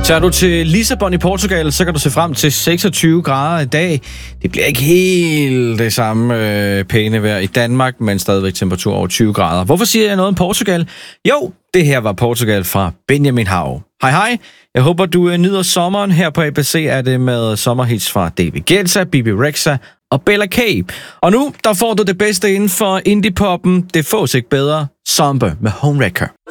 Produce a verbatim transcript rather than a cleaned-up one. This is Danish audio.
Tager du til Lissabon i Portugal, så kan du se frem til seksogtyve grader i dag. Det bliver ikke helt det samme øh, pæne vejr i Danmark, men stadigvæk temperatur over tyve grader. Hvorfor siger jeg noget om Portugal? Jo, det her var Portugal fra Benjamin Hav. Hej hej, jeg håber du øh, nyder sommeren. Her på A B C er det med sommerhits fra David Guetta, Bibi Rexha og Bella K. Og nu, der får du det bedste inden for indie-poppen. Det fås ikke bedre. Samba med Homewrecker.